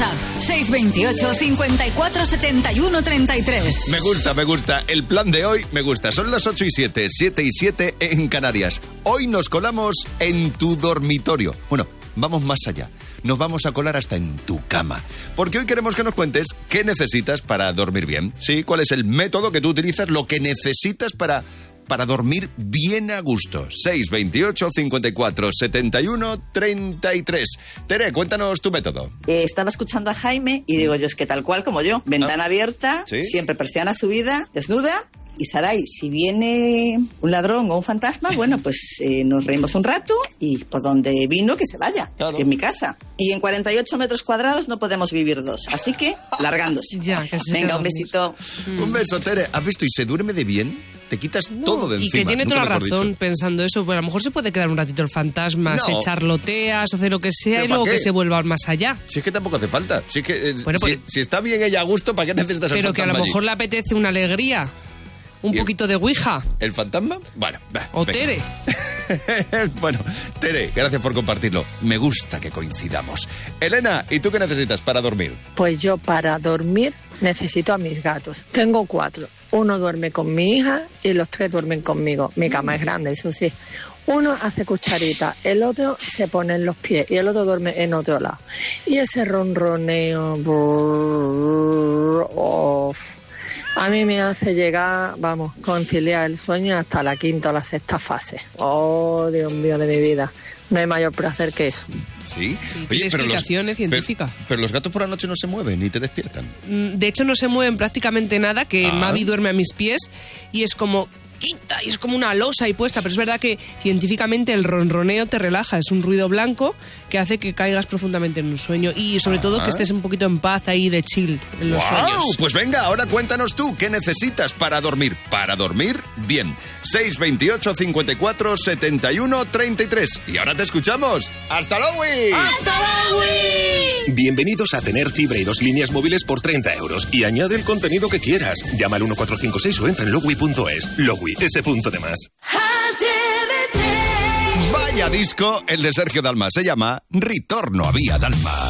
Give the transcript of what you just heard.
WhatsApp 628 54 71 33. Me gusta. El plan de hoy me gusta. Son las 8:07, 7:07 en Canarias. Hoy nos colamos en tu dormitorio. Bueno, vamos más allá. Nos vamos a colar hasta en tu cama. Porque hoy queremos que nos cuentes qué necesitas para dormir bien. ¿Sí? ¿Cuál es el método que tú utilizas? Lo que necesitas para dormir bien a gusto. 628 54 71 33. Tere, cuéntanos tu método. Estaba escuchando a Jaime y digo yo, es que tal cual como yo. Ventana abierta, ¿sí? Siempre persiana subida, desnuda. Y Saray, si viene un ladrón o un fantasma, bueno, pues nos reímos un rato y por donde vino que se vaya, claro, que es mi casa. Y en 48 metros cuadrados no podemos vivir dos, así que largándose. Venga, un besito. Un beso, Tere. ¿Has visto? Y se duerme de bien. Te quitas todo de encima. Y que tiene toda la razón pensando eso. Pues a lo mejor se puede quedar un ratito el fantasma, se charlotea, hace lo que sea y luego que se vuelva más allá. Si es que tampoco hace falta. Si es que bueno, si está bien ella a gusto, ¿para qué necesitas el fantasma? Pero que a lo mejor le apetece una alegría. Un poquito de ouija. ¿El fantasma? Bueno, o Tere. Bueno, Tere, gracias por compartirlo. Me gusta que coincidamos. Elena, ¿y tú qué necesitas para dormir? Pues yo para dormir necesito a mis gatos. Tengo 4. Uno duerme con mi hija y los 3 duermen conmigo. Mi cama es grande, eso sí. Uno hace cucharita, el otro se pone en los pies y el otro duerme en otro lado. Y ese ronroneo... a mí me hace llegar, conciliar el sueño hasta la 5ª o la 6ª fase. Oh, Dios mío de mi vida. No hay mayor placer que eso. ¿Sí? Oye, pero explicaciones científicas. Pero los gatos por la noche no se mueven ni te despiertan. De hecho, no se mueven prácticamente nada, que Mavi duerme a mis pies y es como... y es como una losa ahí puesta, pero es verdad que científicamente el ronroneo te relaja, es un ruido blanco que hace que caigas profundamente en un sueño y sobre todo que estés un poquito en paz ahí de chill en los sueños. Pues venga, ahora cuéntanos tú, ¿qué necesitas para dormir bien? 628 54 71 33. Y ahora te escuchamos. ¡Hasta luego! ¡Hasta luego! Bienvenidos a tener fibra y 2 líneas móviles por 30 euros y añade el contenido que quieras. Llama al 1456 o entra en Logui.es. Logui, ese punto de más. Vaya disco el de Sergio Dalma. Se llama Ritorno a Vía Dalma.